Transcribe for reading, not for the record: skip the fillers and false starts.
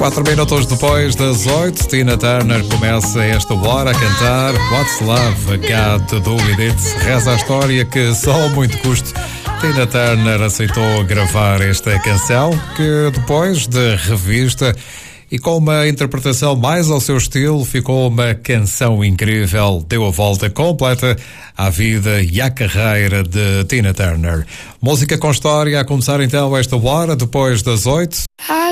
4 minutos depois das 8, Tina Turner começa esta hora a cantar What's Love, Got to Do With It. Reza a história que só a muito custo Tina Turner aceitou gravar esta canção, que depois de revista e com uma interpretação mais ao seu estilo, ficou uma canção incrível, deu a volta completa à vida e à carreira de Tina Turner. Música com história a começar então esta hora, depois das 8.